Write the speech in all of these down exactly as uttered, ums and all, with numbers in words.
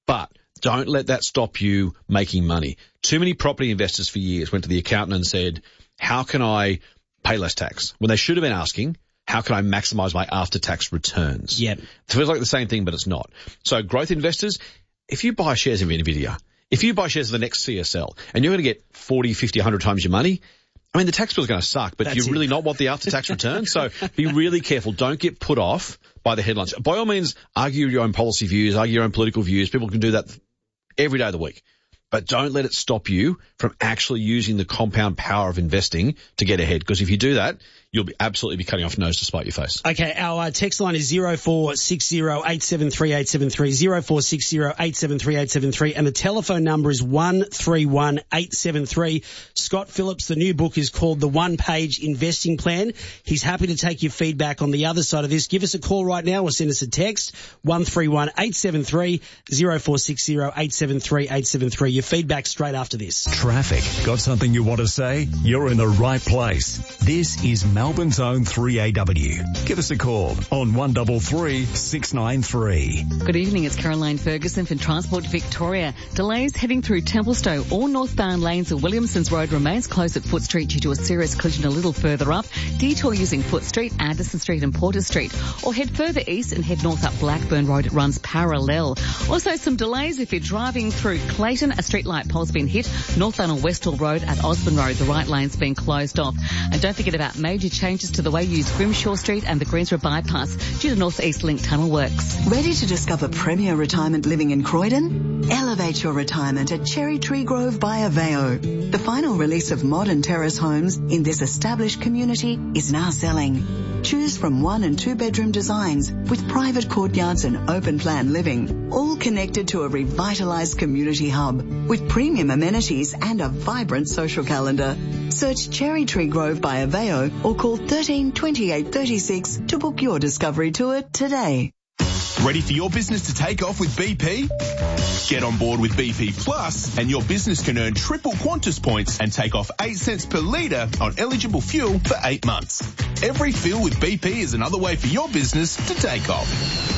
But don't let that stop you making money. Too many property investors for years went to the accountant and said, how can I pay less tax? When they should have been asking, how can I maximize my after-tax returns? Yep. It feels like the same thing, but it's not. So growth investors, if you buy shares of NVIDIA, if you buy shares of the next C S L and you're going to get forty, fifty, one hundred times your money, I mean, the tax bill is going to suck, but That's do you really it. not want the after-tax return? So be really careful. Don't get put off by the headlines. By all means, argue your own policy views, argue your own political views. People can do that every day of the week. But don't let it stop you from actually using the compound power of investing to get ahead. Because if you do that, you'll be absolutely be cutting off your nose to spite your face. Okay, our uh, text line is zero four six zero eight seven three eight seven three, zero four six zero eight seven three eight seven three, and the telephone number is one three one eight seven three. Scott Phillips, the new book is called The One Page Investing Plan. He's happy to take your feedback on the other side of this. Give us a call right now or send us a text, one three one eight seven three, zero four six zero eight seven three eight seven three. Your feedback straight after this. Traffic. Got something you want to say? You're in the right place. This is Melbourne's own three A W. Give us a call on one three three six nine three. Good evening, it's Caroline Ferguson from Transport Victoria. Delays heading through Templestowe. All northbound lanes of Williamsons Road remains closed at Foot Street due to a serious collision a little further up. Detour using Foot Street, Anderson Street and Porter Street. Or head further east and head north up Blackburn Road. It runs parallel. Also some delays if you're driving through Clayton. A street light pole's been hit. Northbound on Westall Road at Osborne Road. The right lane's been closed off. And don't forget about major changes to the way you use Grimshaw Street and the Greensboro Bypass due to North East Link tunnel works. Ready to discover premier retirement living in Croydon? Elevate your retirement at Cherry Tree Grove by Aveo. The final release of modern terrace homes in this established community is now selling. Choose from one and two bedroom designs with private courtyards and open plan living, all connected to a revitalized community hub with premium amenities and a vibrant social calendar. Search Cherry Tree Grove by Aveo or call thirteen twenty-eight thirty-six to book your discovery tour today. Ready for your business to take off with B P? Get on board with B P Plus and your business can earn triple Qantas points and take off eight cents per litre on eligible fuel for eight months. Every fill with B P is another way for your business to take off.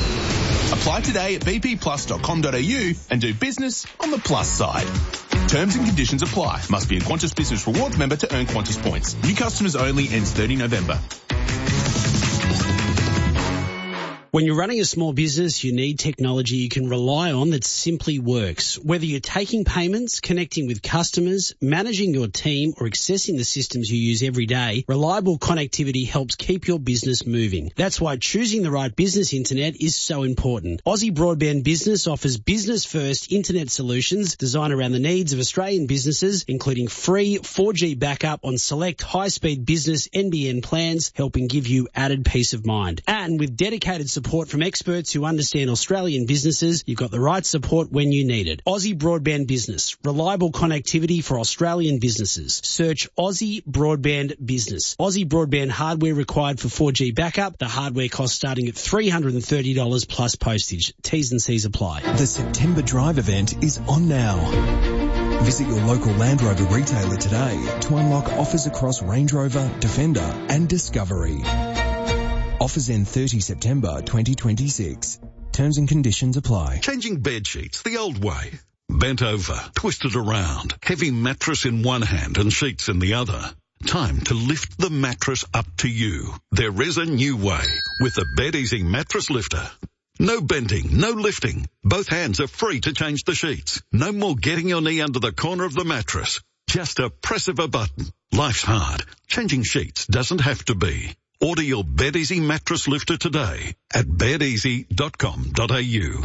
Apply today at b p plus dot com dot a u and do business on the plus side. Terms and conditions apply. Must be a Qantas Business Rewards member to earn Qantas points. New customers only, ends thirty November. When you're running a small business, you need technology you can rely on that simply works. Whether you're taking payments, connecting with customers, managing your team, or accessing the systems you use every day, reliable connectivity helps keep your business moving. That's why choosing the right business internet is so important. Aussie Broadband Business offers business-first internet solutions designed around the needs of Australian businesses, including free four G backup on select high-speed business N B N plans, helping give you added peace of mind. And with dedicated support from experts who understand Australian businesses, you've got the right support when you need it. Aussie Broadband Business. Reliable connectivity for Australian businesses. Search Aussie Broadband Business. Aussie Broadband hardware required for four G backup. The hardware costs starting at three hundred thirty dollars plus postage. T's and C's apply. The September Drive event is on now. Visit your local Land Rover retailer today to unlock offers across Range Rover, Defender and Discovery. Offers end thirtieth September twenty twenty-six. Terms and conditions apply. Changing bed sheets the old way. Bent over, twisted around, heavy mattress in one hand and sheets in the other. Time to lift the mattress up to you. There is a new way with the Bed Easy Mattress Lifter. No bending, no lifting. Both hands are free to change the sheets. No more getting your knee under the corner of the mattress. Just a press of a button. Life's hard. Changing sheets doesn't have to be. Order your Bed Easy Mattress Lifter today at bed easy dot com dot a u.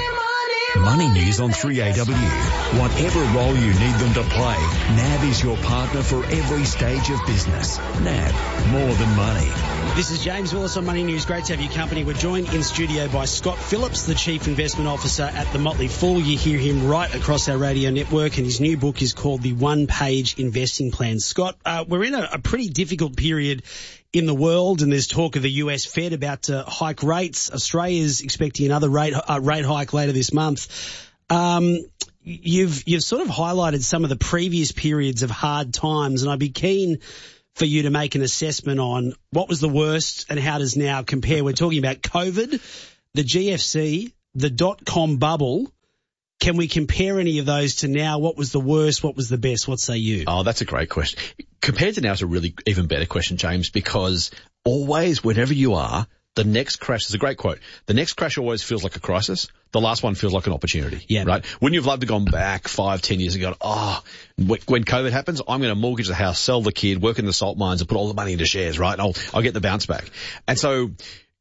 Money News on three A W. Whatever role you need them to play, N A B is your partner for every stage of business. N A B, more than money. This is James Willis on Money News. Great to have your company. We're joined in studio by Scott Phillips, the Chief Investment Officer at the Motley Fool. You hear him right across our radio network, and his new book is called The One Page Investing Plan. Scott, uh, we're in a, a pretty difficult period in the world, and there's talk of the U S Fed about to hike rates. Australia's expecting another rate uh, rate hike later this month. Um, you've you've sort of highlighted some of the previous periods of hard times, and I'd be keen for you to make an assessment on what was the worst and how does now compare. We're talking about COVID, the G F C, the dot-com bubble, Can we compare any of those to now? What was the worst? What was the best? What say you? Oh, that's a great question. Compared to now is a really even better question, James, because always, whenever you are, the next crash is a great quote. The next crash always feels like a crisis. The last one feels like an opportunity. Yeah. Right? Wouldn't you have loved to have gone back five, ten years ago? Oh, when COVID happens, I'm going to mortgage the house, sell the kid, work in the salt mines and put all the money into shares, right? And I'll, I'll get the bounce back. And so,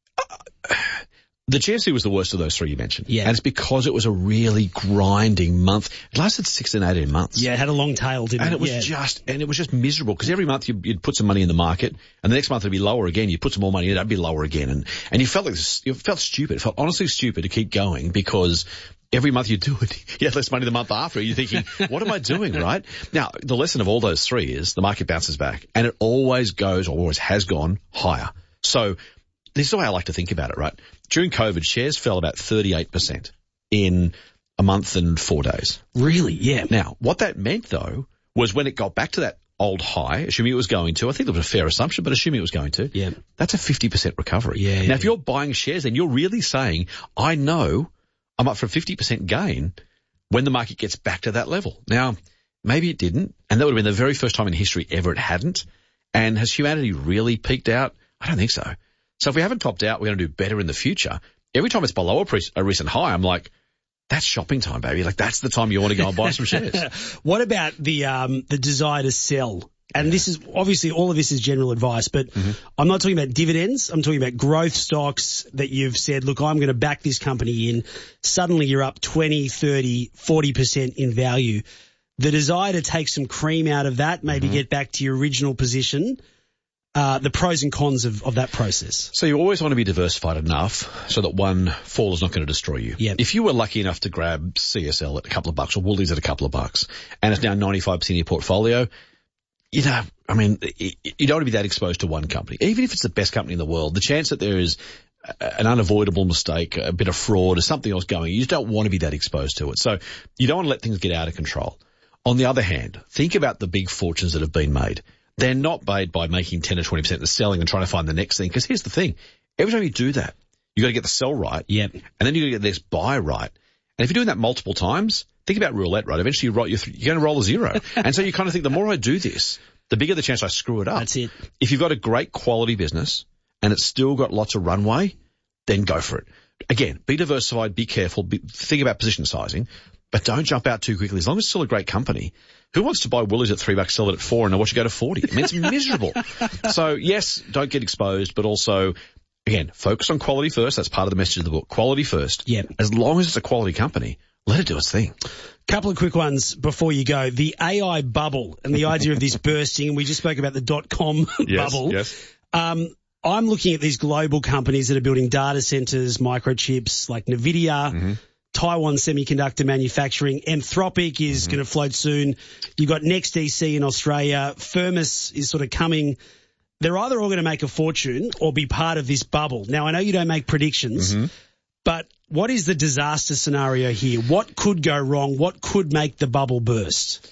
uh, the G F C was the worst of those three you mentioned. Yeah. And it's because it was a really grinding month. It lasted sixteen, eighteen months. Yeah, it had a long tail, didn't And it? it was yeah. just, and it was just miserable because every month you'd, you'd put some money in the market and the next month it'd be lower again. You'd put some more money in, it'd be lower again. And, and you felt like this, you felt stupid. It felt honestly stupid to keep going because every month you do it, you had less money the month after. You're thinking, what am I doing, right? Now, the lesson of all those three is the market bounces back and it always goes, or always has gone higher. So this is the way I like to think about it, right? During COVID, shares fell about thirty-eight percent in a month and four days. Really? Yeah. Now, what that meant, though, was when it got back to that old high, assuming it was going to, I think that was a fair assumption, but assuming it was going to, yeah. that's a fifty percent recovery. Yeah, now, yeah. if you're buying shares, then you're really saying, I know I'm up for a fifty percent gain when the market gets back to that level. Now, maybe it didn't, and that would have been the very first time in history ever it hadn't. And has humanity really peaked out? I don't think so. So if we haven't topped out, we're going to do better in the future. Every time it's below a, pre- a recent high, I'm like, that's shopping time, baby. Like, that's the time you want to go and buy some shares. What about the um, the desire to sell? And yeah. this is, obviously, all of this is general advice, but mm-hmm. I'm not talking about dividends. I'm talking about growth stocks that you've said, look, I'm going to back this company in. Suddenly you're up twenty, thirty, forty percent in value. The desire to take some cream out of that, maybe mm-hmm. get back to your original position. Uh, the pros and cons of, of that process. So you always want to be diversified enough so that one fall is not going to destroy you. Yep. If you were lucky enough to grab C S L at a couple of bucks or Woolies at a couple of bucks and it's now ninety-five percent of your portfolio, you know, I mean, you don't want to be that exposed to one company. Even if it's the best company in the world, the chance that there is an unavoidable mistake, a bit of fraud or something else going, you just don't want to be that exposed to it. So you don't want to let things get out of control. On the other hand, think about the big fortunes that have been made. They're not made by making ten or twenty percent and selling and trying to find the next thing. Because here's the thing. Every time you do that, you got to get the sell right. Yep. And then you got to get the next buy right. And if you're doing that multiple times, think about roulette, right? Eventually you roll, you're, you're going to roll a zero. And so you kind of think the more I do this, the bigger the chance I screw it up. That's it. If you've got a great quality business and it's still got lots of runway, then go for it. Again, be diversified, be careful, be, think about position sizing, but don't jump out too quickly. As long as it's still a great company, who wants to buy Woolies at three bucks, sell it at four, and watch it go to forty? I mean, it's miserable. So yes, don't get exposed, but also, again, focus on quality first. That's part of the message of the book. Quality first. Yeah. As long as it's a quality company, let it do its thing. Couple of quick ones before you go. The A I bubble and the idea of this bursting, and we just spoke about the dot-com yes, bubble. Yes. Um, I'm looking at these global companies that are building data centers, microchips like NVIDIA, mm-hmm. Taiwan Semiconductor Manufacturing. Anthropic is mm-hmm. going to float soon. You've got NextDC in Australia. Firmus is sort of coming. They're either all going to make a fortune or be part of this bubble. Now, I know you don't make predictions, mm-hmm. but what is the disaster scenario here? What could go wrong? What could make the bubble burst?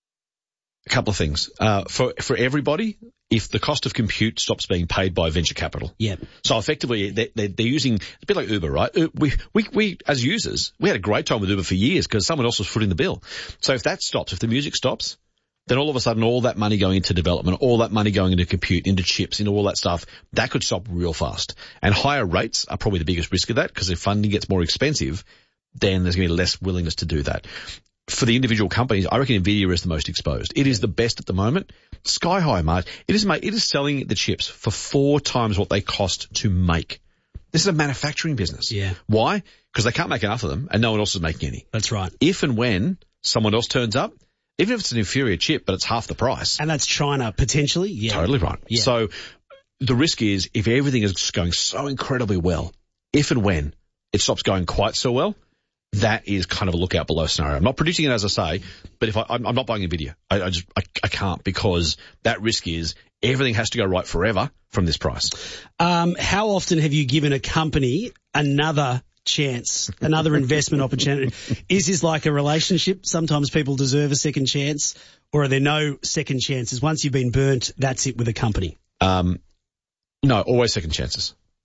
A couple of things. Uh, for, for everybody, if the cost of compute stops being paid by venture capital. Yeah. So effectively, they, they, they're using, it's a bit like Uber, right? We, we, we, as users, we had a great time with Uber for years because someone else was footing the bill. So if that stops, if the music stops, then all of a sudden all that money going into development, all that money going into compute, into chips, into all that stuff, that could stop real fast. And higher rates are probably the biggest risk of that because if funding gets more expensive, then there's going to be less willingness to do that. For the individual companies, I reckon NVIDIA is the most exposed. It is the best at the moment. Sky high margin. It is, mate, it is selling the chips for four times what they cost to make. This is a manufacturing business. Yeah. Why? Because they can't make enough of them and no one else is making any. That's right. If and when someone else turns up, even if it's an inferior chip, but it's half the price. And that's China, potentially. Yeah. Totally right. Yeah. So the risk is if everything is going so incredibly well, if and when it stops going quite so well, that is kind of a lookout below scenario. I'm not predicting it, as I say, but if I, I'm, I'm not buying NVIDIA. I, I just, I, I can't because that risk is everything has to go right forever from this price. Um, how often have you given a company another chance, another investment opportunity? Is this like a relationship? Sometimes people deserve a second chance, or are there no second chances? Once you've been burnt, that's it with a company. Um, no, always second chances.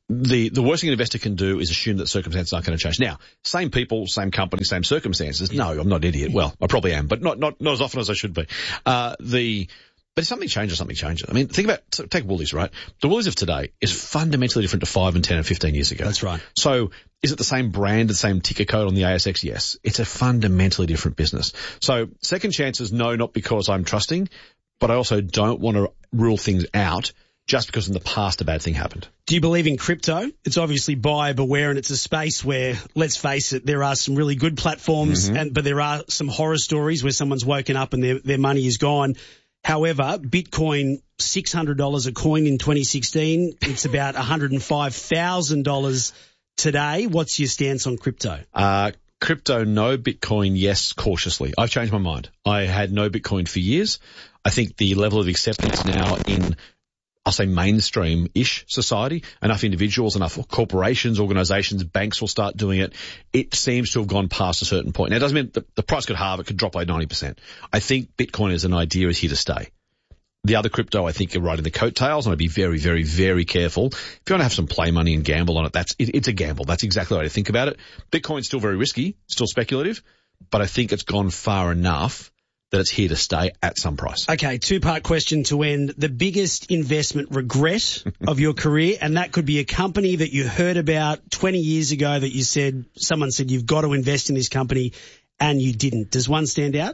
the, the worst thing an investor can do is assume that circumstances aren't going to change. Now, same people, same company, same circumstances. Yeah. No, I'm not an idiot. Well, I probably am, but not, not, not as often as I should be. Uh, the, but if something changes, something changes. I mean, think about, take Woolies, right? The Woolies of today is fundamentally different to five and ten and fifteen years ago. That's right. So is it the same brand, the same ticker code on the A S X? Yes. It's a fundamentally different business. So second chances, no, not because I'm trusting, but I also don't want to rule things out just because in the past a bad thing happened. Do you believe in crypto? It's obviously buyer beware, and it's a space where, let's face it, there are some really good platforms, mm-hmm. and but there are some horror stories where someone's woken up and their, their money is gone. However, Bitcoin, six hundred dollars a coin in twenty sixteen. It's about one hundred five thousand dollars today. What's your stance on crypto? Uh, crypto, no. Bitcoin, yes, cautiously. I've changed my mind. I had no Bitcoin for years. I think the level of acceptance now in, I'll say mainstream-ish society, enough individuals, enough corporations, organizations, banks will start doing it. It seems to have gone past a certain point. Now, it doesn't mean the, the price could halve, it could drop by ninety percent. I think Bitcoin as an idea is here to stay. The other crypto, I think, are riding the coattails, and I'd be very, very, very careful. If you want to have some play money and gamble on it, that's it, it's a gamble. That's exactly the way to think about it. Bitcoin's still very risky, still speculative, but I think it's gone far enough that it's here to stay at some price. Okay, two-part question to end. The biggest investment regret of your career, and that could be a company that you heard about twenty years ago that you said, someone said you've got to invest in this company and you didn't. Does one stand out?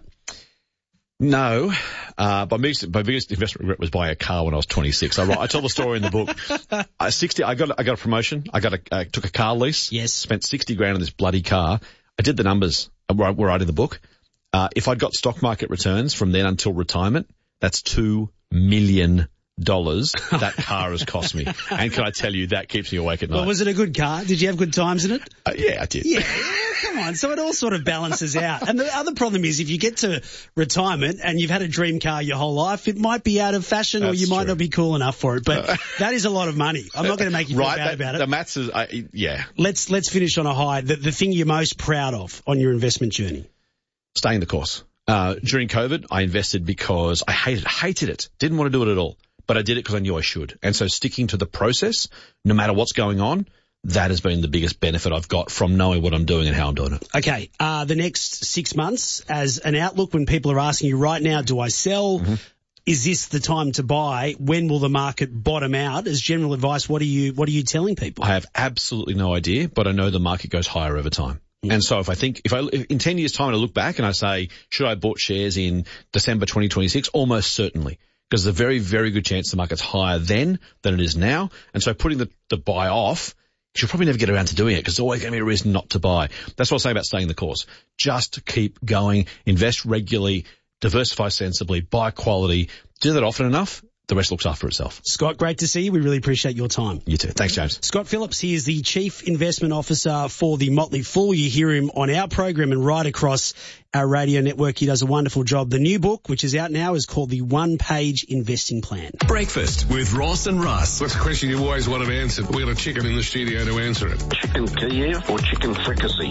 No. Uh, my biggest, my biggest investment regret was buying a car when I was twenty-six. I, I tell the story in the book. I, sixty, I got, I got a promotion. I got a, I took a car lease. Yes. Spent sixty grand on this bloody car. I did the numbers where I, where I did the book. Uh, if I'd got stock market returns from then until retirement, that's two million dollars that car has cost me. And can I tell you, that keeps me awake at night. Well, was it a good car? Did you have good times in it? Uh, yeah, I did. Yeah, come on. So it all sort of balances out. And the other problem is if you get to retirement and you've had a dream car your whole life, it might be out of fashion that's or you might true. not be cool enough for it. But uh, that is a lot of money. I'm not going to make you feel right, bad that, about it. The maths is, uh, yeah. Let's, let's finish on a high. The, the thing you're most proud of on your investment journey? Staying the course. Uh, during COVID, I invested because I hated, hated it. Didn't want to do it at all. But I did it because I knew I should. And so sticking to the process, no matter what's going on, that has been the biggest benefit I've got from knowing what I'm doing and how I'm doing it. Okay. Uh, the next six months as an outlook, when people are asking you right now, do I sell? Mm-hmm. Is this the time to buy? When will the market bottom out? As general advice, what are you, what are you telling people? I have absolutely no idea, but I know the market goes higher over time. And so if I think, if I, if in ten years time I look back and I say, should I have bought shares in December twenty twenty-six? Almost certainly. Because there's a very, very good chance the market's higher then than it is now. And so putting the, the buy off, you'll probably never get around to doing it because there's always going to be a reason not to buy. That's what I was saying about staying the course. Just keep going, invest regularly, diversify sensibly, buy quality. Do that often enough, the rest looks after itself. Scott, great to see you. We really appreciate your time. You too. Thanks, James. Scott Phillips, he is the Chief Investment Officer for the Motley Fool. You hear him on our program and right across our radio network. He does a wonderful job. The new book, which is out now, is called The One Page Investing Plan. Breakfast with Ross and Russ. What's the question you've always wanted answered? We got a chicken in the studio to answer it. Chicken Kiev or chicken fricassee?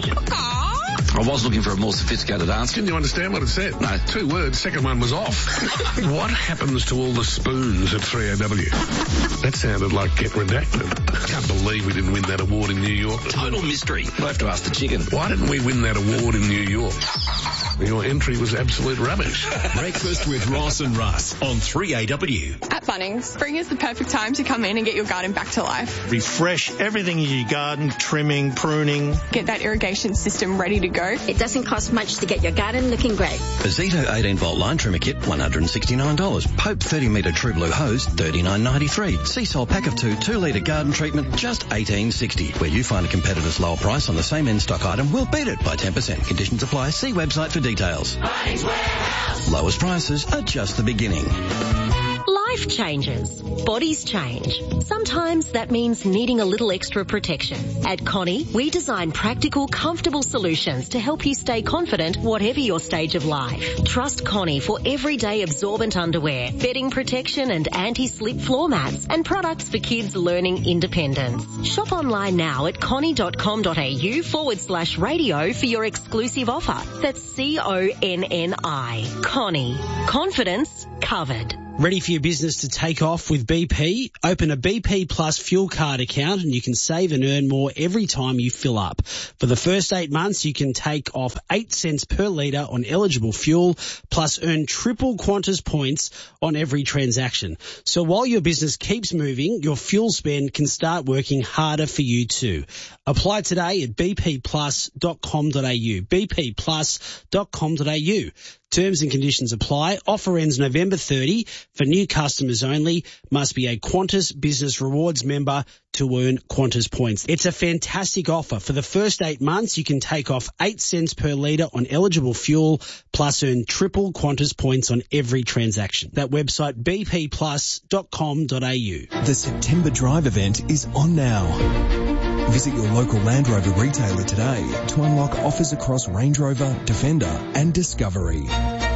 I was looking for a more sophisticated answer. Didn't you understand what it said? No. Two words, second one was off. What happens to all the spoons at three A W? That sounded like Get Redacted. I can't believe we didn't win that award in New York. Total mystery. We'll have to ask the chicken. Why didn't we win that award in New York? Your entry was absolute rubbish. Breakfast with Ross and Russ on three A W. At Bunnings, spring is the perfect time to come in and get your garden back to life. Refresh everything in your garden, trimming, pruning. Get that irrigation system ready to go. It doesn't cost much to get your garden looking great. A Zito eighteen volt line trimmer kit, one hundred sixty-nine dollars. Pope thirty metre True Blue hose, thirty-nine ninety-three. Seasol pack of two, two litre garden treatment, just eighteen sixty. Where you find a competitor's lower price on the same in-stock item, we'll beat it by ten percent. Conditions apply. See website for details. Bunnings Warehouse. Lowest prices are just the beginning. Life changes. Bodies change. Sometimes that means needing a little extra protection. At Connie, we design practical, comfortable solutions to help you stay confident whatever your stage of life. Trust Connie for everyday absorbent underwear, bedding protection and anti-slip floor mats, and products for kids learning independence. Shop online now at connie.com.au forward slash radio for your exclusive offer. That's C O N N I. Connie. Confidence covered. Ready for your business to take off with B P? Open a B P Plus fuel card account and you can save and earn more every time you fill up. For the first eight months, you can take off eight cents per litre on eligible fuel, plus earn triple Qantas points on every transaction. So while your business keeps moving, your fuel spend can start working harder for you too. Apply today at b p plus dot com dot a u, b p plus dot com dot a u. Terms and conditions apply. Offer ends November thirtieth. For new customers only. Must be a Qantas Business Rewards member to earn Qantas points. It's a fantastic offer. For the first eight months, you can take off eight cents per litre on eligible fuel, plus earn triple Qantas points on every transaction. That website, b p plus dot com dot a u. The September Drive event is on now. Visit your local Land Rover retailer today to unlock offers across Range Rover, Defender and Discovery.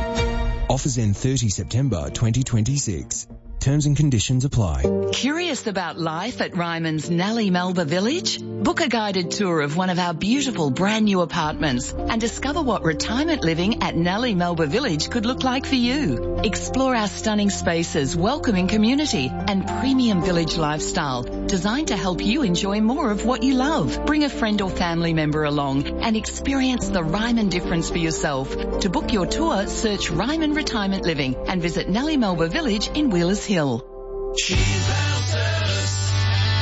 Offers end thirtieth September twenty twenty-six. Terms and conditions apply. Curious about life at Ryman's Nellie Melba Village? Book a guided tour of one of our beautiful brand new apartments and discover what retirement living at Nellie Melba Village could look like for you. Explore our stunning spaces, welcoming community and premium village lifestyle designed to help you enjoy more of what you love. Bring a friend or family member along and experience the Ryman difference for yourself. To book your tour, search Ryman Retirement Living and visit Nellie Melba Village in Wheelers Hill. Sheen Panel Service.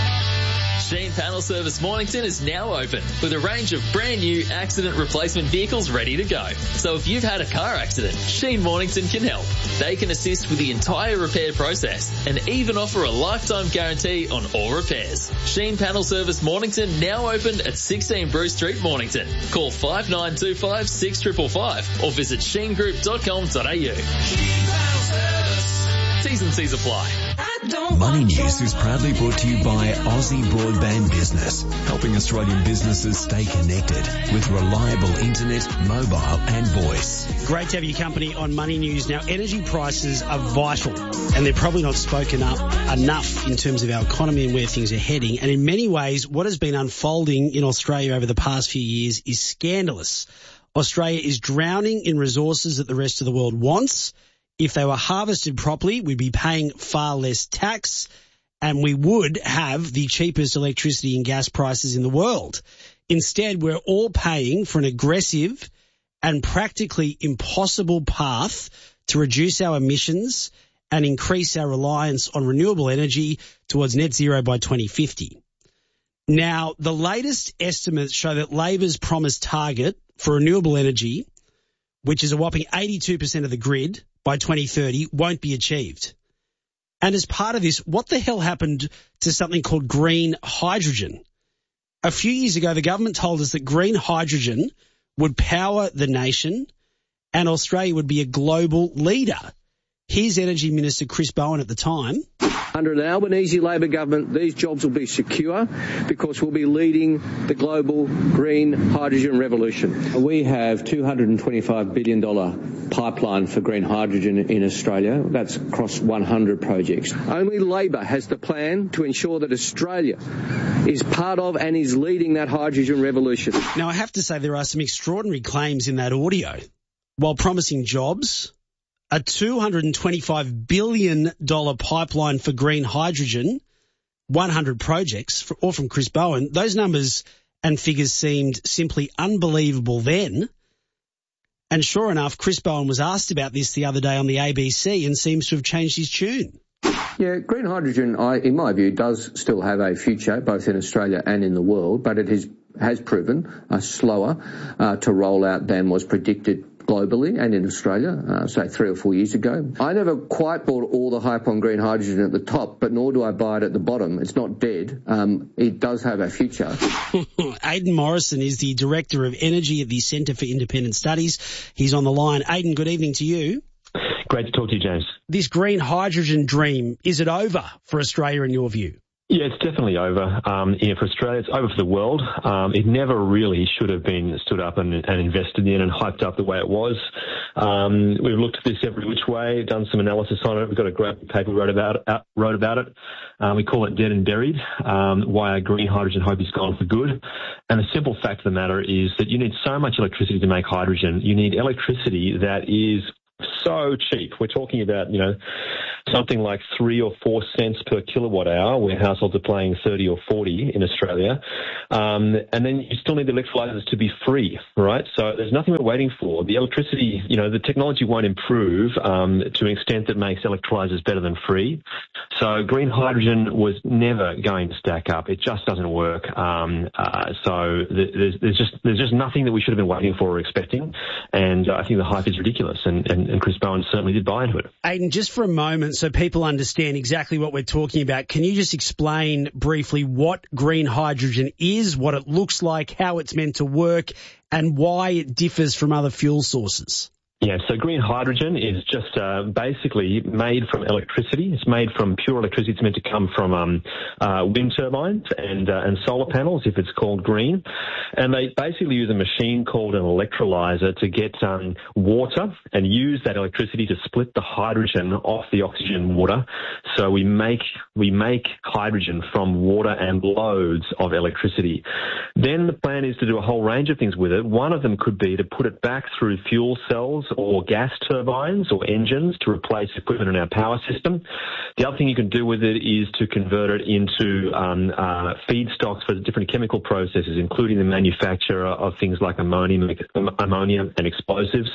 Sheen Panel Service Mornington is now open with a range of brand new accident replacement vehicles ready to go. So if you've had a car accident, Sheen Mornington can help. They can assist with the entire repair process and even offer a lifetime guarantee on all repairs. Sheen Panel Service Mornington now open at sixteen Bruce Street, Mornington. Call five nine two five, six five five five or visit sheen group dot com dot a u. Sheen Panel Service. T's and C's apply. Money News is proudly brought to you by Aussie Broadband Business, helping Australian businesses stay connected with reliable internet, mobile and voice. Great to have your company on Money News. Now, energy prices are vital and they're probably not spoken up enough in terms of our economy and where things are heading. And in many ways, what has been unfolding in Australia over the past few years is scandalous. Australia is drowning in resources that the rest of the world wants. If they were harvested properly, we'd be paying far less tax and we would have the cheapest electricity and gas prices in the world. Instead, we're all paying for an aggressive and practically impossible path to reduce our emissions and increase our reliance on renewable energy towards net zero by twenty fifty. Now, the latest estimates show that Labor's promised target for renewable energy, which is a whopping eighty-two percent of the grid, by twenty thirty won't be achieved. And as part of this, what the hell happened to something called green hydrogen? A few years ago, the government told us that green hydrogen would power the nation and Australia would be a global leader. Here's Energy Minister Chris Bowen at the time. Under an Albanese Labor government, these jobs will be secure because we'll be leading the global green hydrogen revolution. We have two hundred twenty-five billion dollars pipeline for green hydrogen in Australia. That's across one hundred projects. Only Labor has the plan to ensure that Australia is part of and is leading that hydrogen revolution. Now, I have to say there are some extraordinary claims in that audio. While promising jobs, a two hundred twenty-five billion dollars pipeline for green hydrogen, one hundred projects, for, all from Chris Bowen. Those numbers and figures seemed simply unbelievable then. And sure enough, Chris Bowen was asked about this the other day on the A B C and seems to have changed his tune. Yeah, green hydrogen, I, in my view, does still have a future, both in Australia and in the world, but it has, has proven uh, slower uh, to roll out than was predicted globally and in Australia, uh, say three or four years ago. I never quite bought all the hype on green hydrogen at the top, but nor do I buy it at the bottom. It's not dead. Um, it does have a future. Aidan Morrison is the Director of Energy at the Centre for Independent Studies. He's on the line. Aidan, good evening to you. Great to talk to you, James. This green hydrogen dream, is it over for Australia in your view? Yeah, it's definitely over. Um, yeah, for Australia, it's over for the world. Um, it never really should have been stood up and, and invested in and hyped up the way it was. Um, we've looked at this every which way, done some analysis on it. We've got a great paper wrote about it. Wrote about it. Um, we call it Dead and Buried, um, why our green hydrogen hope is gone for good. And the simple fact of the matter is that you need so much electricity to make hydrogen. You need electricity that is so cheap. We're talking about, you know, something like three or four cents per kilowatt hour, where households are paying thirty or forty in Australia. Um, and then you still need the electrolyzers to be free, right? So there's nothing we're waiting for. The electricity, you know, the technology won't improve um, to an extent that makes electrolyzers better than free. So green hydrogen was never going to stack up. It just doesn't work. Um, uh, so there's, there's just there's just nothing that we should have been waiting for or expecting. And uh, I think the hype is ridiculous. And, and, and Chris Bowen certainly did buy into it. Aidan, just for a moment, so people understand exactly what we're talking about, can you just explain briefly what green hydrogen is, what it looks like, how it's meant to work, and why it differs from other fuel sources? Yeah, so green hydrogen is just uh, basically made from electricity. It's made from pure electricity. It's meant to come from um, uh, wind turbines and uh, and solar panels, if it's called green. And they basically use a machine called an electrolyzer to get um, water and use that electricity to split the hydrogen off the oxygen water. So we make we make hydrogen from water and loads of electricity. Then the plan is to do a whole range of things with it. One of them could be to put it back through fuel cells or gas turbines or engines to replace equipment in our power system. The other thing you can do with it is to convert it into um, uh, feedstocks for different chemical processes, including the manufacture of things like ammonia, ammonia and explosives.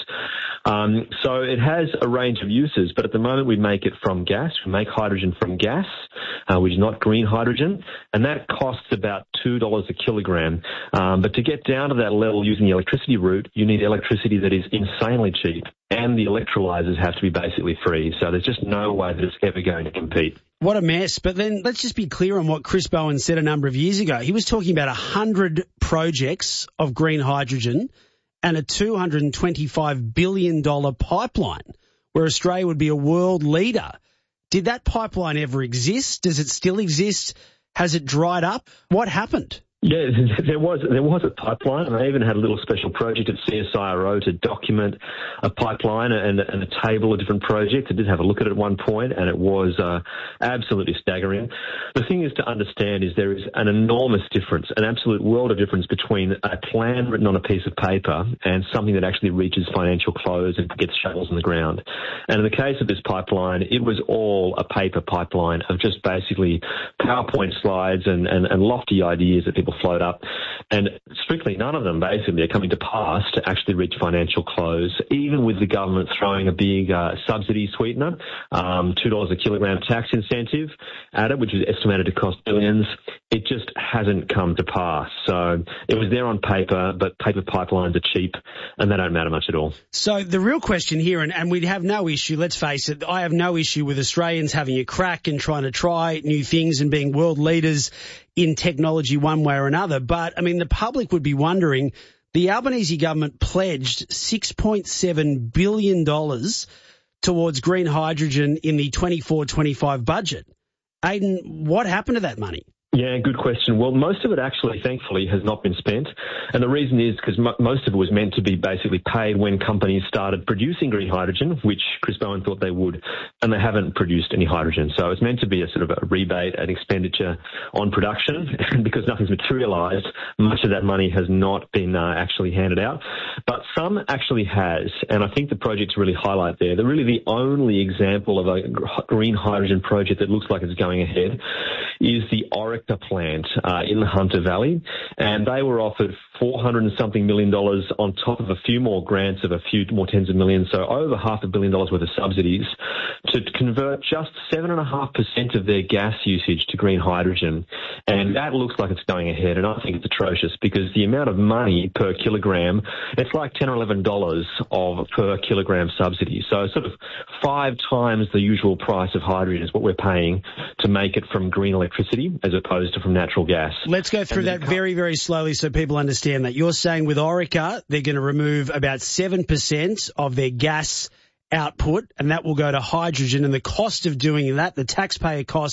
Um, so it has a range of uses, but at the moment we make it from gas. We make hydrogen from gas, uh, which is not green hydrogen, and that costs about two dollars a kilogram. Um, but to get down to that level using the electricity route, you need electricity that is insanely cheap, and the electrolyzers have to be basically free. So there's just no way that it's ever going to compete. What a mess. But then let's just be clear on what Chris Bowen said a number of years ago. He was talking about one hundred projects of green hydrogen and a two hundred twenty-five billion dollars pipeline where Australia would be a world leader. Did that pipeline ever exist? Does it still exist? Has it dried up? What happened? Yeah, there was there was a pipeline, and I even had a little special project at C S I R O to document a pipeline and, and a table of different projects. I did have a look at it at one point, and it was uh, absolutely staggering. The thing is to understand is there is an enormous difference, an absolute world of difference between a plan written on a piece of paper and something that actually reaches financial close and gets shovels in the ground. And in the case of this pipeline, it was all a paper pipeline of just basically PowerPoint slides and, and, and lofty ideas that people float up, and strictly none of them basically are coming to pass to actually reach financial close, even with the government throwing a big uh, subsidy sweetener, um, two dollars a kilogram tax incentive at it, which is estimated to cost billions. It just hasn't come to pass. So it was there on paper, but paper pipelines are cheap, and they don't matter much at all. So the real question here, and, and we'd have no issue, let's face it, I have no issue with Australians having a crack and trying to try new things and being world leaders in technology one way or another. But, I mean, the public would be wondering, the Albanese government pledged six point seven billion dollars towards green hydrogen in the twenty-four twenty-five budget. Aidan, what happened to that money? Yeah, good question. Well, most of it actually, thankfully, has not been spent. And the reason is because m- most of it was meant to be basically paid when companies started producing green hydrogen, which Chris Bowen thought they would, and they haven't produced any hydrogen. So it's meant to be a sort of a rebate, an expenditure on production. And because nothing's materialised, much of that money has not been uh, actually handed out. But some actually has, and I think the projects really highlight there. They're really the only example of a green hydrogen project that looks like it's going ahead is the Orica plant uh, in the Hunter Valley, and they were offered four hundred and something million dollars on top of a few more grants of a few more tens of millions, so over half a billion dollars worth of subsidies to convert just seven and a half percent of their gas usage to green hydrogen. And that looks like it's going ahead, and I think it's atrocious because the amount of money per kilogram, it's like ten or eleven dollars of per kilogram subsidy. So sort of five times the usual price of hydrogen is what we're paying to make it from green electricity as opposed to from natural gas. Let's go through that very, very slowly so people understand that. You're saying with Orica, they're going to remove about seven percent of their gas output, and that will go to hydrogen. And the cost of doing that, the taxpayer cost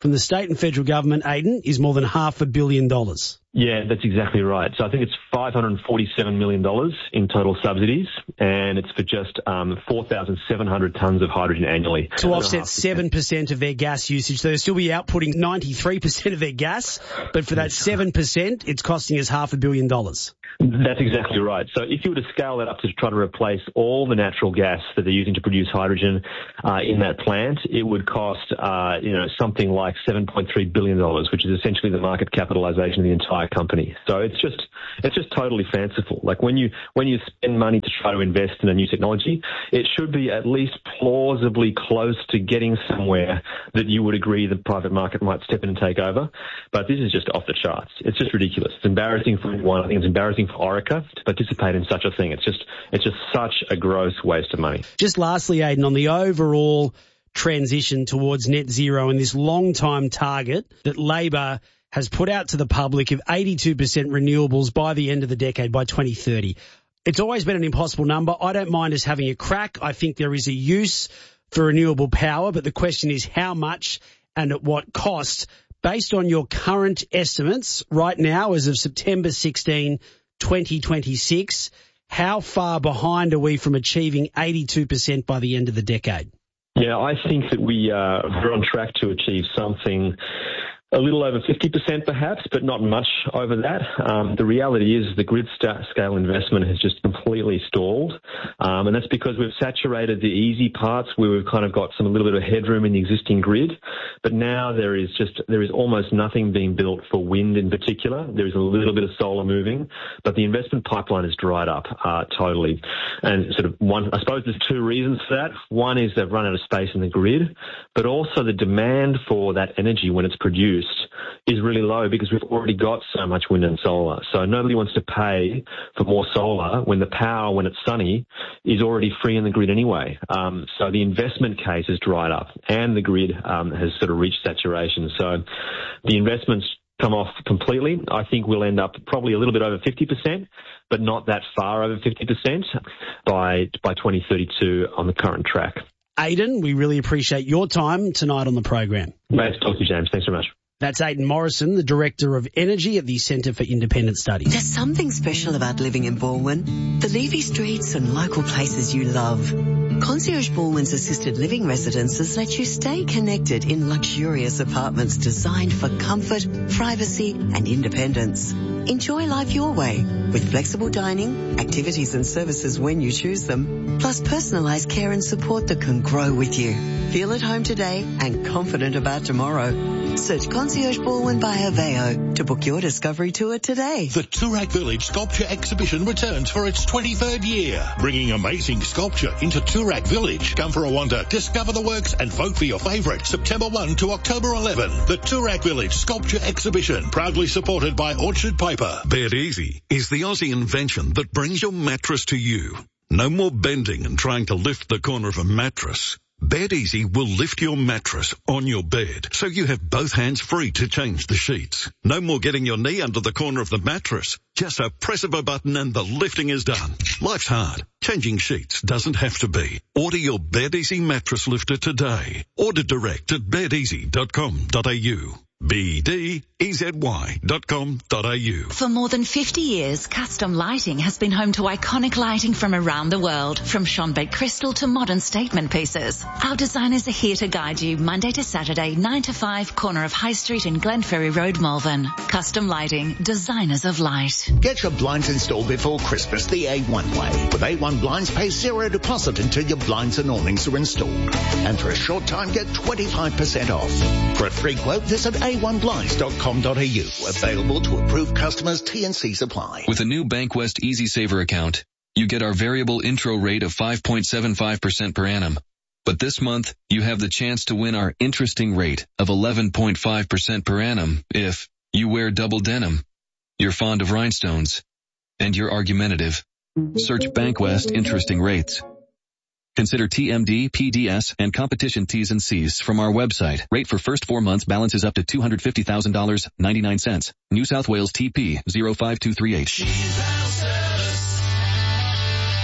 from the state and federal government, Aidan, is more than half a billion dollars. Yeah, that's exactly right. So I think it's five hundred forty-seven million dollars in total subsidies, and it's for just um, four thousand seven hundred tonnes of hydrogen annually. To offset seven percent of their gas usage. So they'll still be outputting ninety-three percent of their gas, but for that seven percent, it's costing us half a billion dollars. That's exactly right. So if you were to scale that up to try to replace all the natural gas that they're using to produce hydrogen uh, in that plant, it would cost, uh, you know, something like seven point three billion dollars, which is essentially the market capitalization of the entire company. So it's just, it's just totally fanciful. Like when you, when you spend money to try to invest in a new technology, it should be at least plausibly close to getting somewhere that you would agree the private market might step in and take over. But this is just off the charts. It's just ridiculous. It's embarrassing for one. I think it's embarrassing for Orica to participate in such a thing. It's just, it's just such a gross waste of money. Just lastly, Aidan, on the overall transition towards net zero and this long time target that Labor has put out to the public of eighty-two percent renewables by the end of the decade, by twenty thirty. It's always been an impossible number. I don't mind us having a crack. I think there is a use for renewable power, but the question is how much and at what cost. Based on your current estimates right now as of September sixteenth, twenty twenty-six, how far behind are we from achieving eighty-two percent by the end of the decade? Yeah, I think that we uh, we're on track to achieve something a little over fifty percent perhaps, but not much over that. Um, the reality is the grid st- scale investment has just completely stalled. Um, and that's because we've saturated the easy parts where we've kind of got some a little bit of headroom in the existing grid. But now there is just, there is almost nothing being built for wind in particular. There is a little bit of solar moving, but the investment pipeline has dried up, uh, totally. And sort of one, I suppose there's two reasons for that. One is they've run out of space in the grid, but also the demand for that energy when it's produced is really low because we've already got so much wind and solar. So nobody wants to pay for more solar when the power, when it's sunny, is already free in the grid anyway. Um, so the investment case has dried up and the grid um, has sort of reached saturation. So the investments come off completely. I think we'll end up probably a little bit over fifty percent, but not that far over fifty percent by, by twenty thirty-two on the current track. Aidan, we really appreciate your time tonight on the program. Nice to talk to you, James. Thanks very much. That's Aidan Morrison, the Director of Energy at the Centre for Independent Studies. There's something special about living in Balwyn. The leafy streets and local places you love. Concierge Balwyn's assisted living residences let you stay connected in luxurious apartments designed for comfort, privacy and independence. Enjoy life your way with flexible dining, activities and services when you choose them, plus personalised care and support that can grow with you. Feel at home today and confident about tomorrow. Search Concierge Balwyn by Aveo to book your discovery tour today. The Toorak Village Sculpture Exhibition returns for its twenty-third year, bringing amazing sculpture into Toorak Village. Come for a wander, discover the works and vote for your favourite. September first to October eleventh. The Toorak Village Sculpture Exhibition, proudly supported by Orchard Paper. Bed Easy is the Aussie invention that brings your mattress to you. No more bending and trying to lift the corner of a mattress. Bed Easy will lift your mattress on your bed so you have both hands free to change the sheets. No more getting your knee under the corner of the mattress. Just a press of a button and the lifting is done. Life's hard. Changing sheets doesn't have to be. Order your Bed Easy mattress lifter today. Order direct at bed easy dot com dot a u. B D E Z Y dot com dot a u. For more than fifty years, Custom Lighting has been home to iconic lighting from around the world, from Schonbeck crystal to modern statement pieces. Our designers are here to guide you Monday to Saturday, nine to five, corner of High Street and Glenferrie Road, Malvern. Custom Lighting, designers of light. Get your blinds installed before Christmas the A one way. With A one Blinds, pay zero deposit until your blinds and awnings are installed. And for a short time, get twenty-five percent off. For a free quote, visit A one blinds dot com dot a u. Available to approved customers. T and C supply. With a new BankWest Easy Saver account, you get our variable intro rate of five point seven five percent per annum. But this month, you have the chance to win our interesting rate of eleven point five percent per annum if you wear double denim, you're fond of rhinestones, and you're argumentative. Search BankWest Interesting Rates. Consider T M D, P D S, and competition T's and C's from our website. Rate for first four months balances up to two hundred fifty thousand dollars and ninety-nine cents. New South Wales T P zero five two three eight. Saint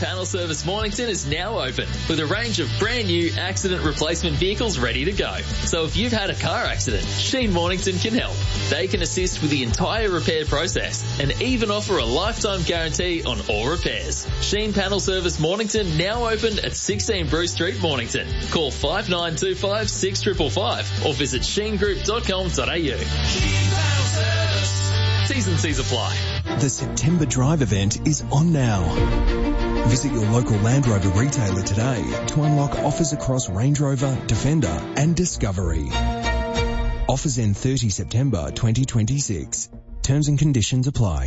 Panel Service Mornington is now open with a range of brand new accident replacement vehicles ready to go. So if you've had a car accident, Sheen Mornington can help. They can assist with the entire repair process and even offer a lifetime guarantee on all repairs. Sheen Panel Service Mornington now open at sixteen Bruce Street, Mornington. Call five nine two five, six five five five or visit sheen group dot com dot a u. T's and C's apply. The September Drive event is on now. Visit your local Land Rover retailer today to unlock offers across Range Rover, Defender and Discovery. Offers end thirty September twenty twenty-six. Terms and conditions apply.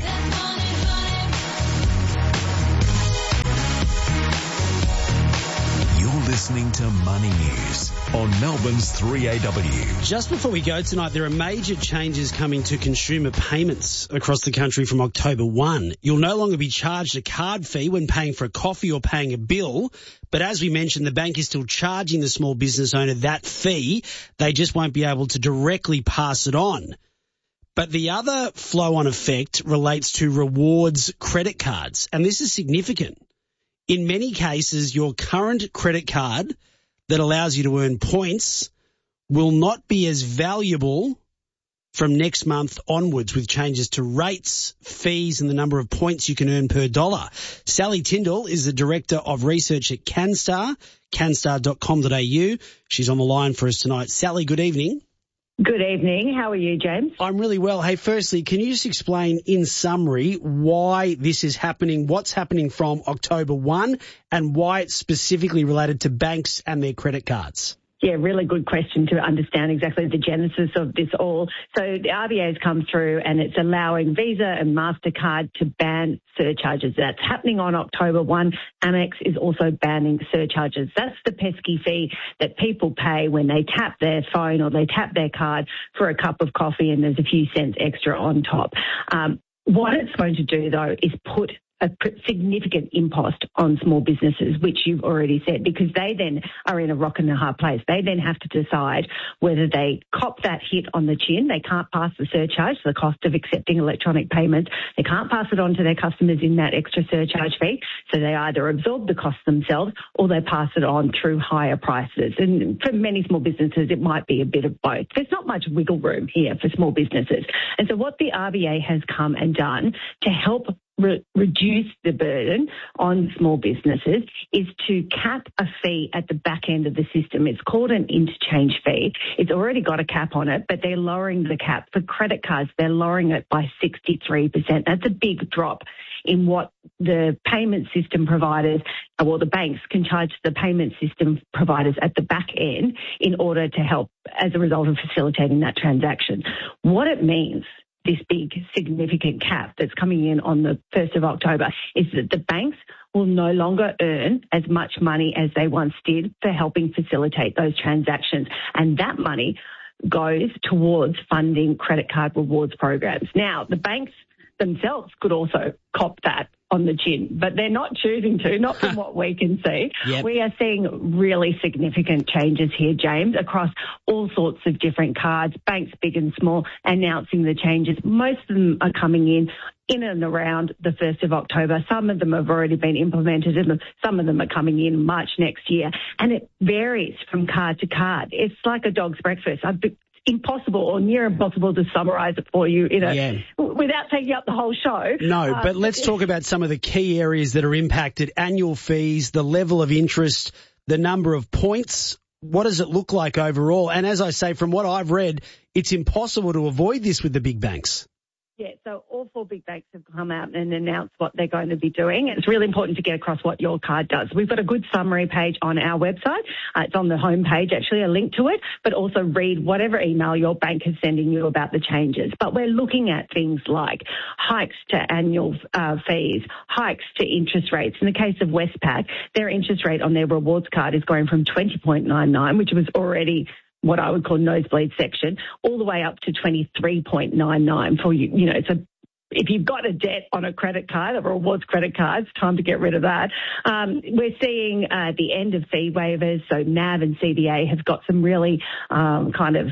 Listening to Money News on Melbourne's three A W. Just before we go tonight, there are major changes coming to consumer payments across the country from October first. You'll no longer be charged a card fee when paying for a coffee or paying a bill. But as we mentioned, the bank is still charging the small business owner that fee. They just won't be able to directly pass it on. But the other flow-on effect relates to rewards credit cards, and this is significant. In many cases, your current credit card that allows you to earn points will not be as valuable from next month onwards with changes to rates, fees and the number of points you can earn per dollar. Sally Tyndall is the Director of Research at Canstar, canstar dot com dot a u. She's on the line for us tonight. Sally, good evening. Good evening. How are you, James? I'm really well. Hey, firstly, can you just explain in summary why this is happening, what's happening from October first, and why it's specifically related to banks and their credit cards? Yeah, really good question to understand exactly the genesis of this all. So the R B A has come through and it's allowing Visa and MasterCard to ban surcharges. That's happening on October first. Amex is also banning surcharges. That's the pesky fee that people pay when they tap their phone or they tap their card for a cup of coffee and there's a few cents extra on top. Um, what it's going to do, though, is put a significant impost on small businesses, which you've already said, because they then are in a rock and a hard place. They then have to decide whether they cop that hit on the chin. They can't pass the surcharge, the cost of accepting electronic payments. They can't pass it on to their customers in that extra surcharge fee. So they either absorb the cost themselves or they pass it on through higher prices. And for many small businesses, it might be a bit of both. There's not much wiggle room here for small businesses. And so what the R B A has come and done to help Re- reduce the burden on small businesses is to cap a fee at the back end of the system. It's called an interchange fee. It's already got a cap on it, but they're lowering the cap. For credit cards, they're lowering it by sixty-three percent. That's a big drop in what the payment system providers, or the banks can charge the payment system providers at the back end in order to help as a result of facilitating that transaction. What it means, this big significant cap that's coming in on the first of October, is that the banks will no longer earn as much money as they once did for helping facilitate those transactions. And that money goes towards funding credit card rewards programs. Now, the banks themselves could also cop that on the chin, but they're not choosing to, not from what we can see. Yep. We are seeing really significant changes here, James, across all sorts of different cards, banks big and small, announcing the changes. Most of them are coming in in and around the first of October. Some of them have already been implemented and some of them are coming in March next year. And it varies from card to card. It's like a dog's breakfast. I've been impossible or near impossible to summarise it for you in a, yeah. without taking up the whole show. No, uh, but let's talk about some of the key areas that are impacted. Annual fees, the level of interest, the number of points. What does it look like overall? And as I say, from what I've read, it's impossible to avoid this with the big banks. Yeah, so all four big banks have come out and announced what they're going to be doing. It's really important to get across what your card does. We've got a good summary page on our website. Uh, it's on the home page, actually, a link to it, but also read whatever email your bank is sending you about the changes. But we're looking at things like hikes to annual uh, fees, hikes to interest rates. In the case of Westpac, their interest rate on their rewards card is going from twenty point nine nine, which was already what I would call nosebleed section, all the way up to twenty-three point nine nine for you. You know, so if you've got a debt on a credit card, a rewards credit card, it's time to get rid of that. Um, we're seeing uh, the end of fee waivers. So N A B and C B A have got some really um, kind of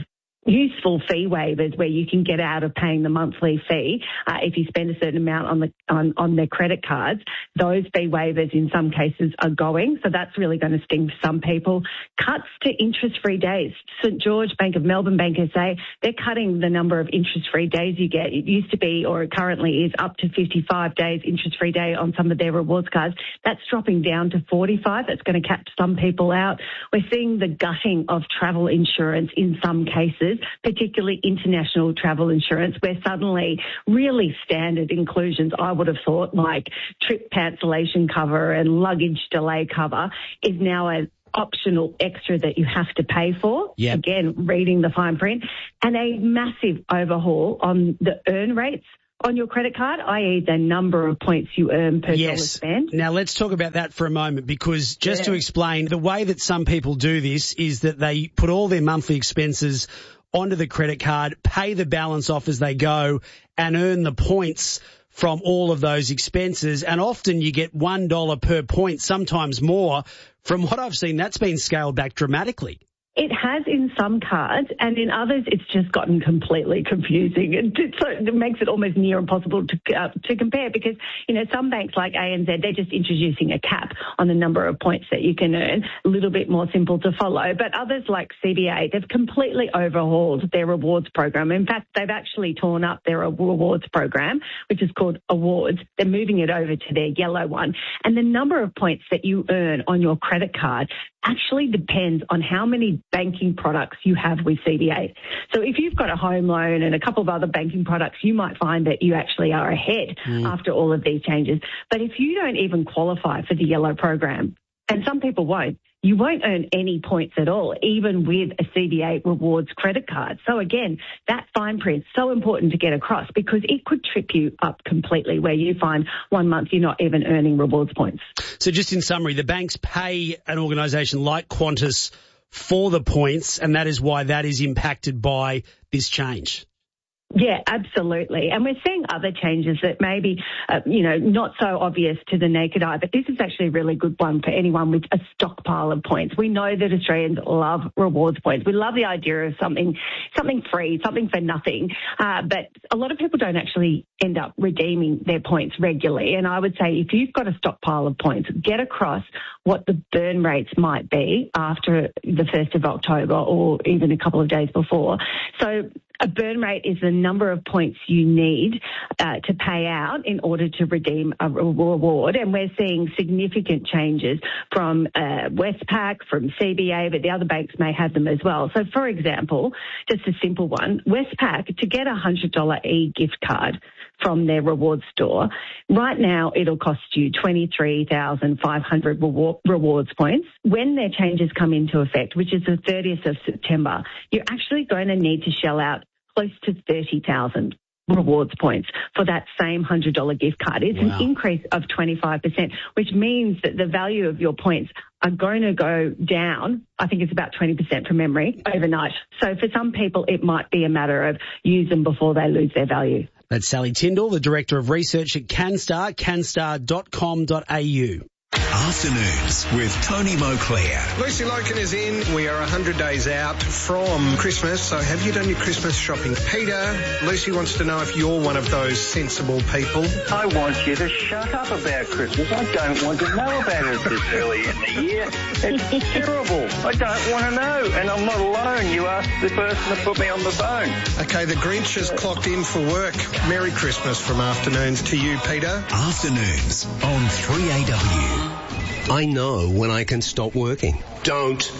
useful fee waivers where you can get out of paying the monthly fee uh, if you spend a certain amount on the on, on their credit cards. Those fee waivers in some cases are going, so that's really going to sting some people. Cuts to interest-free days. St George Bank of Melbourne bankers say they're cutting the number of interest-free days you get. It used to be, or it currently is, up to fifty-five days interest-free day on some of their rewards cards. That's dropping down to forty-five. That's going to catch some people out. We're seeing the gutting of travel insurance in some cases, particularly international travel insurance, where suddenly really standard inclusions, I would have thought, like trip cancellation cover and luggage delay cover, is now an optional extra that you have to pay for. Yep. Again, reading the fine print. And a massive overhaul on the earn rates on your credit card, that is the number of points you earn per yes. dollar spent. Now, let's talk about that for a moment, because just yeah. to explain, the way that some people do this is that they put all their monthly expenses onto the credit card, pay the balance off as they go, and earn the points from all of those expenses. And often you get one dollar per point, sometimes more. From what I've seen, that's been scaled back dramatically. It has in some cards, and in others it's just gotten completely confusing. It, so it makes it almost near impossible to uh, to compare, because, you know, some banks like A N Z, they're just introducing a cap on the number of points that you can earn, a little bit more simple to follow. But others like C B A, they've completely overhauled their rewards program. In fact, they've actually torn up their rewards program, which is called Awards. They're moving it over to their yellow one. And the number of points that you earn on your credit card actually depends on how many banking products you have with C B A. So if you've got a home loan and a couple of other banking products, you might find that you actually are ahead mm. after all of these changes. But if you don't even qualify for the yellow program, and some people won't, you won't earn any points at all, even with a C B A rewards credit card. So again, that fine print's so important to get across, because it could trip you up completely, where you find one month you're not even earning rewards points. So just in summary, the banks pay an organisation like Qantas for the points, and that is why that is impacted by this change. Yeah, absolutely. And we're seeing other changes that may be, uh, you know, not so obvious to the naked eye, but this is actually a really good one for anyone with a stockpile of points. We know that Australians love rewards points. We love the idea of something, something free, something for nothing. Uh, but a lot of people don't actually end up redeeming their points regularly. And I would say if you've got a stockpile of points, get across what the burn rates might be after the first of October or even a couple of days before. So a burn rate is the number of points you need uh, to pay out in order to redeem a reward. And we're seeing significant changes from uh, Westpac, from C B A, but the other banks may have them as well. So, for example, just a simple one, Westpac, to get a one hundred dollars e-gift card from their rewards store, right now it'll cost you twenty-three thousand five hundred reward, rewards points. When their changes come into effect, which is the thirtieth of September, you're actually going to need to shell out close to thirty thousand rewards points for that same one hundred dollars gift card. It's wow. an increase of twenty-five percent, which means that the value of your points are going to go down. I think it's about twenty percent from memory overnight. So for some people, it might be a matter of use them before they lose their value. That's Sally Tyndall, the Director of Research at Canstar, canstar dot com dot a u. Afternoons with Tony Moclair. Lucy Loken is in. We are one hundred days out from Christmas, so have you done your Christmas shopping? Peter, Lucy wants to know if you're one of those sensible people. I want you to shut up about Christmas. I don't want to know about it this early in the year. It's terrible. I don't want to know, and I'm not alone. You asked the person to put me on the phone. Okay, the Grinch has clocked in for work. Merry Christmas from Afternoons to you, Peter. Afternoons on three A W. I know when I can stop working. Don't.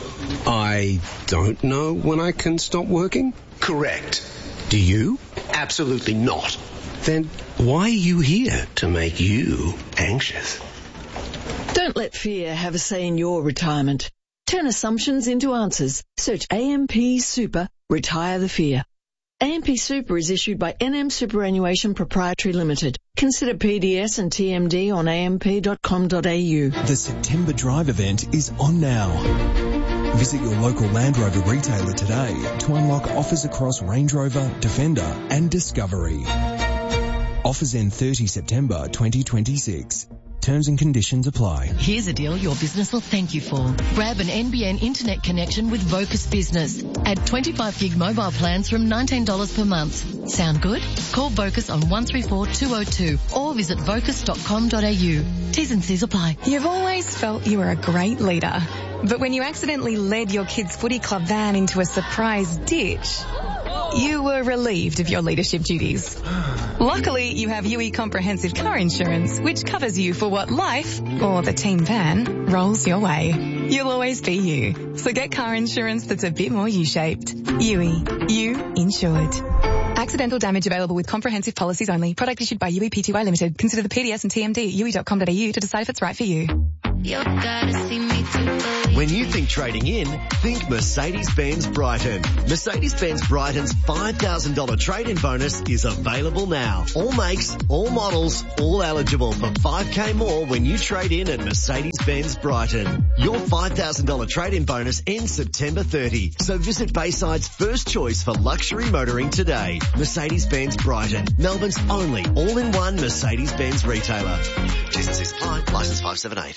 I don't know when I can stop working? Correct. Do you? Absolutely not. Then why are you here? To make you anxious. Don't let fear have a say in your retirement. Turn assumptions into answers. Search A M P Super, Retire the Fear. A M P Super is issued by N M Superannuation Proprietary Limited. Consider P D S and T M D on a m p dot com dot a u. The September Drive event is on now. Visit your local Land Rover retailer today to unlock offers across Range Rover, Defender and Discovery. Offers end thirtieth September twenty twenty-six. Terms and conditions apply. Here's a deal your business will thank you for. Grab an N B N internet connection with Vocus Business. Add twenty-five gig mobile plans from nineteen dollars per month. Sound good? Call Vocus on one three four two zero two or visit vocus dot com dot a u. T's and C's apply. You've always felt you were a great leader. But when you accidentally led your kids' footy club van into a surprise ditch, you were relieved of your leadership duties. Luckily, you have U E Comprehensive Car Insurance, which covers you for what life, or the team van, rolls your way. You'll always be you. So get car insurance that's a bit more U-shaped. U E. You insured. Accidental damage available with comprehensive policies only. Product issued by U E P T Y Limited. Consider the P D S and T M D at u e dot com dot a u to decide if it's right for you. You gotta see me too. When you think trading in, think Mercedes-Benz Brighton. Mercedes-Benz Brighton's five thousand dollars trade-in bonus is available now. All makes, all models, all eligible for five K more when you trade in at Mercedes-Benz Brighton. Your five thousand dollars trade-in bonus ends September thirtieth, so visit Bayside's first choice for luxury motoring today. Mercedes-Benz Brighton, Melbourne's only all-in-one Mercedes-Benz retailer. T's and C's apply. Licence five seven eight.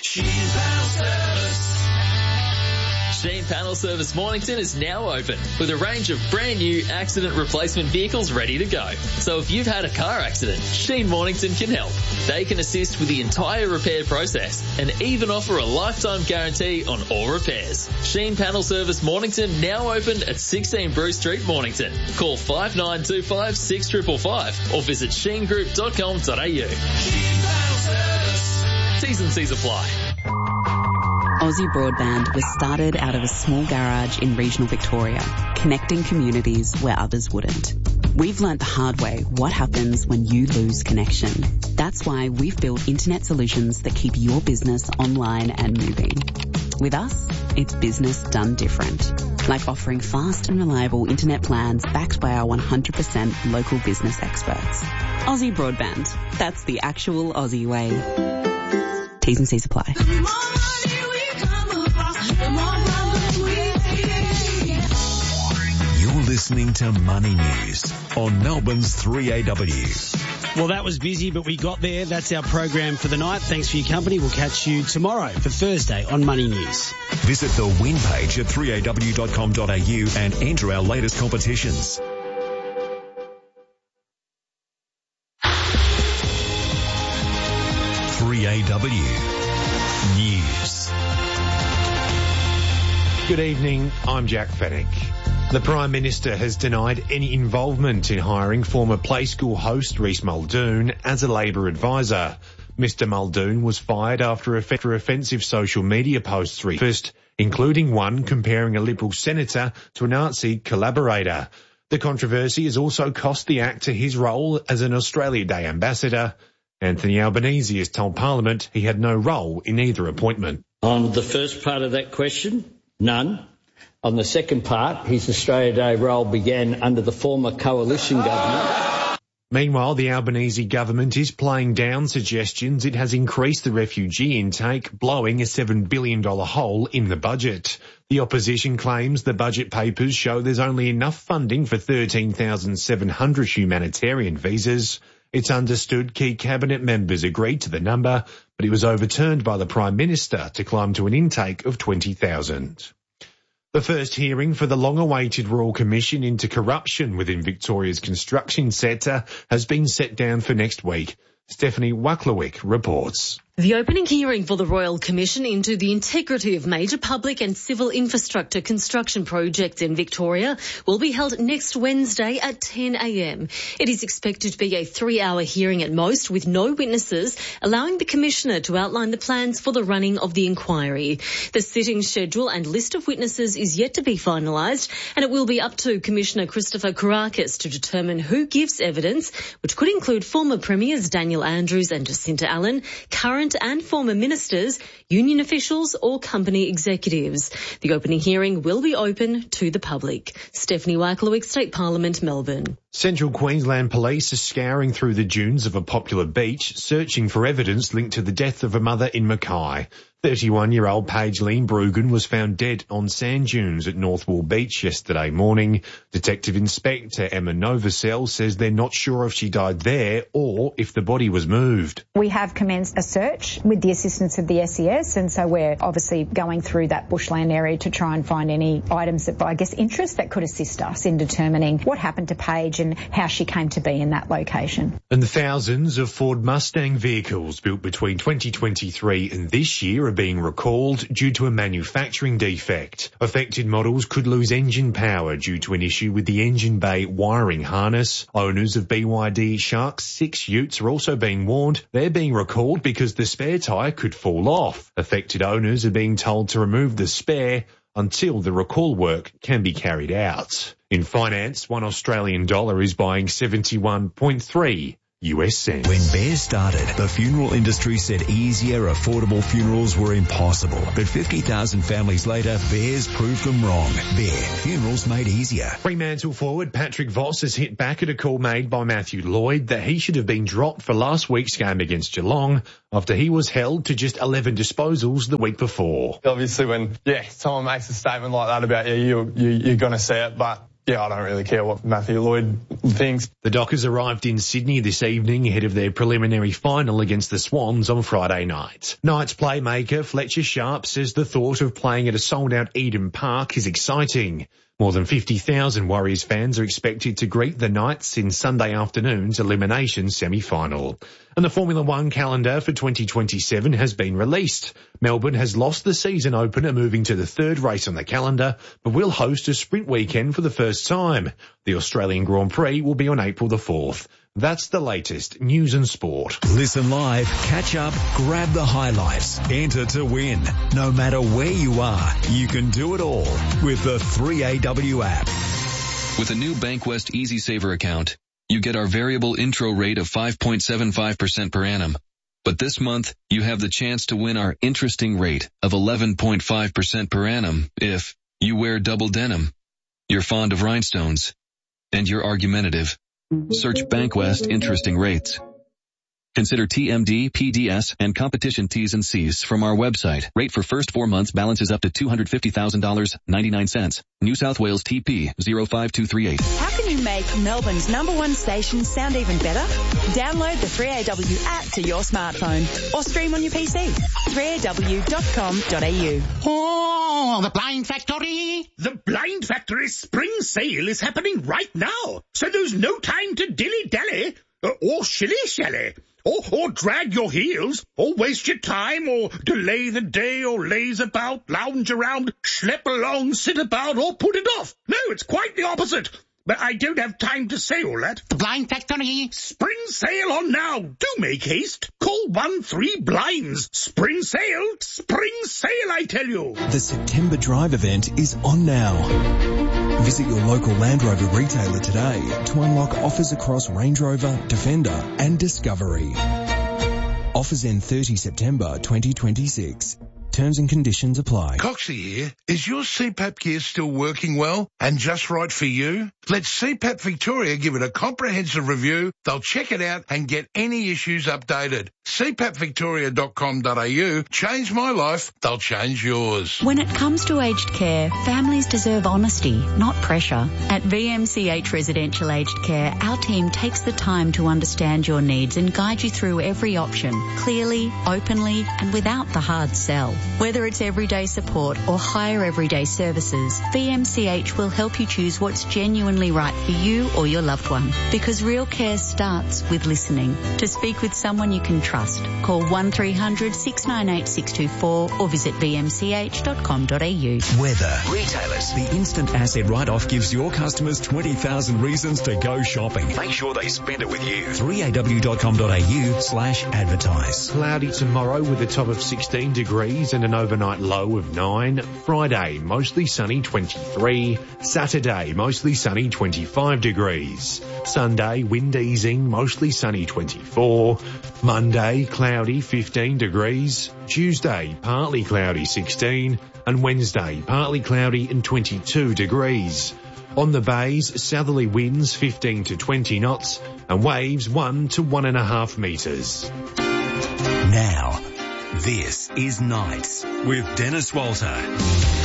Sheen Panel Service Mornington is now open with a range of brand new accident replacement vehicles ready to go. So if you've had a car accident, Sheen Mornington can help. They can assist with the entire repair process and even offer a lifetime guarantee on all repairs. Sheen Panel Service Mornington now open at sixteen Bruce Street, Mornington. Call five nine two five six five five five or visit sheen group dot com dot a u. Sheen Panel Service. T's and C's apply. Aussie Broadband was started out of a small garage in regional Victoria, connecting communities where others wouldn't. We've learnt the hard way what happens when you lose connection. That's why we've built internet solutions that keep your business online and moving. With us, it's business done different, like offering fast and reliable internet plans backed by our one hundred percent local business experts. Aussie Broadband, that's the actual Aussie way. T's and C's apply. You're listening to Money News on Melbourne's three A W. Well, that was busy, but we got there. That's our program for the night. Thanks for your company. We'll catch you tomorrow for Thursday on Money News. Visit the win page at three a w dot com dot a u and enter our latest competitions. three A W News. Good evening, I'm Jack Fennick. The Prime Minister has denied any involvement in hiring former Play School host Reece Muldoon as a Labor advisor. Mister Muldoon was fired after offensive social media posts resurfaced, including one comparing a Liberal senator to a Nazi collaborator. The controversy has also cost the actor his role as an Australia Day ambassador. Anthony Albanese has told Parliament he had no role in either appointment. On the first part of that question, none. On the second part, his Australia Day role began under the former coalition government. Meanwhile, the Albanese government is playing down suggestions it has increased the refugee intake, blowing a seven billion dollars hole in the budget. The opposition claims the budget papers show there's only enough funding for thirteen thousand seven hundred humanitarian visas. It's understood key cabinet members agreed to the number, but it was overturned by the Prime Minister to climb to an intake of twenty thousand. The first hearing for the long-awaited Royal Commission into corruption within Victoria's construction sector has been set down for next week. Stephanie Wacklewick reports. The opening hearing for the Royal Commission into the integrity of major public and civil infrastructure construction projects in Victoria will be held next Wednesday at ten a m. It is expected to be a three-hour hearing at most, with no witnesses, allowing the Commissioner to outline the plans for the running of the inquiry. The sitting schedule and list of witnesses is yet to be finalised, and it will be up to Commissioner Christopher Kourakis to determine who gives evidence, which could include former Premiers Daniel Andrews and Jacinta Allen, current and former ministers, union officials or company executives. The opening hearing will be open to the public. Stephanie Wacklewick, State Parliament, Melbourne. Central Queensland Police are scouring through the dunes of a popular beach, searching for evidence linked to the death of a mother in Mackay. thirty-one-year-old Paige Leenbruggen was found dead on sand dunes at Northwall Beach yesterday morning. Detective Inspector Emma Novosel says they're not sure if she died there or if the body was moved. We have commenced a search with the assistance of the S E S, and so we're obviously going through that bushland area to try and find any items of, I guess, interest that could assist us in determining what happened to Paige and how she came to be in that location. And the thousands of Ford Mustang vehicles built between twenty twenty-three and this year are being recalled due to a manufacturing defect. Affected models could lose engine power due to an issue with the engine bay wiring harness. Owners of B Y D Shark six utes are also being warned they're being recalled because the spare tyre could fall off. Affected owners are being told to remove the spare until the recall work can be carried out. In finance, one Australian dollar is buying seventy-one point three U S cents. When Bears started, the funeral industry said easier, affordable funerals were impossible. But fifty thousand families later, Bears proved them wrong. Bear, funerals made easier. Fremantle forward Patrick Voss has hit back at a call made by Matthew Lloyd that he should have been dropped for last week's game against Geelong after he was held to just eleven disposals the week before. Obviously when, yeah, someone makes a statement like that about you, you, you you're going to see it, but yeah, I don't really care what Matthew Lloyd thinks. The Dockers arrived in Sydney this evening ahead of their preliminary final against the Swans on Friday night. Knights playmaker Fletcher Sharp says the thought of playing at a sold-out Eden Park is exciting. More than fifty thousand Warriors fans are expected to greet the Knights in Sunday afternoon's elimination semi-final. And the Formula One calendar for twenty twenty-seven has been released. Melbourne has lost the season opener, moving to the third race on the calendar, but will host a sprint weekend for the first time. The Australian Grand Prix will be on April the fourth. That's the latest news and sport. Listen live, catch up, grab the highlights, enter to win. No matter where you are, you can do it all with the three A W app. With a new Bankwest Easy Saver account, you get our variable intro rate of five point seven five percent per annum. But this month, you have the chance to win our interesting rate of eleven point five percent per annum if you wear double denim, you're fond of rhinestones, and you're argumentative. Search Bankwest Interesting Rates. Consider T M D, P D S, and competition T's and C's from our website. Rate for first four months balances up to two hundred fifty thousand dollars and ninety-nine cents. New South Wales T P zero five two three eight. How can you make Melbourne's number one station sound even better? Download the three A W app to your smartphone or stream on your P C. three A W dot com dot A U. Oh, the Blind Factory! The Blind Factory spring sale is happening right now, so there's no time to dilly-dally uh, or shilly-shally. Or, or drag your heels, or waste your time, or delay the day, or laze about, lounge around, schlep along, sit about, or put it off. No, it's quite the opposite. But I don't have time to say all that. The Blind Factory. Spring sale on now. Do make haste. Call one three blinds. Spring sale. Spring sale, I tell you. The September Drive event is on now. Visit your local Land Rover retailer today to unlock offers across Range Rover, Defender and Discovery. Offers end thirtieth September twenty twenty-six. Terms and conditions apply. Coxie here. Is your C PAP gear still working well and just right for you? Let C PAP Victoria give it a comprehensive review. They'll check it out and get any issues updated. c pap victoria dot com dot a u. Change my life, they'll change yours. When it comes to aged care, families deserve honesty, not pressure. At V M C H Residential Aged Care, our team takes the time to understand your needs and guide you through every option, clearly, openly, and without the hard sell. Whether it's everyday support or higher everyday services, V M C H will help you choose what's genuinely right for you or your loved one. Because real care starts with listening. To speak with someone you can trust, call one three hundred six nine eight six two four or visit v m c h dot com dot a u. Weather. Retailers. The instant asset write-off gives your customers twenty thousand reasons to go shopping. Make sure they spend it with you. three a w dot com dot a u slash advertise. Cloudy tomorrow with a top of sixteen degrees and an overnight low of nine. Friday, mostly sunny, twenty-three. Saturday, mostly sunny, twenty-five degrees. Sunday, wind easing, mostly sunny, twenty-four. Monday, cloudy, fifteen degrees. Tuesday, partly cloudy, sixteen. And Wednesday, partly cloudy and twenty-two degrees. On the bays, southerly winds fifteen to twenty knots and waves one to one and a half metres. Now, This is Nights with Dennis Walter.